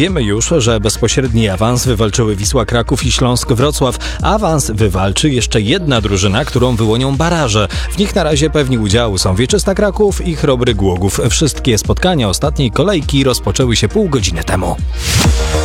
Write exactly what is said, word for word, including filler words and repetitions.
Wiemy już, że bezpośredni awans wywalczyły Wisła Kraków i Śląsk Wrocław. Awans wywalczy jeszcze jedna drużyna, którą wyłonią baraże. W nich na razie pewni udziału są Wieczysta Kraków i Chrobry Głogów. Wszystkie spotkania ostatniej kolejki rozpoczęły się pół godziny temu.